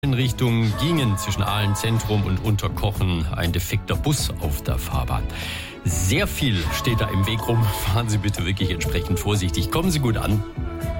In Richtung gingen zwischen Aalen Zentrum und Unterkochen ein defekter Bus auf der Fahrbahn. Sehr viel steht da im Weg rum. Fahren Sie bitte wirklich entsprechend vorsichtig. Kommen Sie gut an.